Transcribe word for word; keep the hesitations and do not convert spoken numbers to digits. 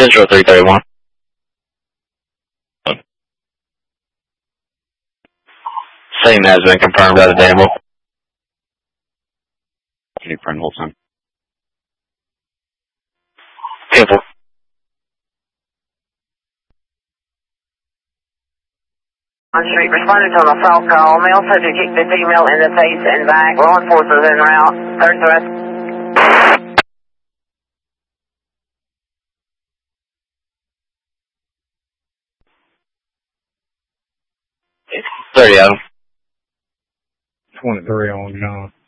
Central three thirty-one. Same has been confirmed by the Danville. Any friend Wilson? Temple. On street, responded to an assault call. Male subject kicked the female in the face and back. Law enforcement en route. Third threat. thirty Adam. twenty-three on John.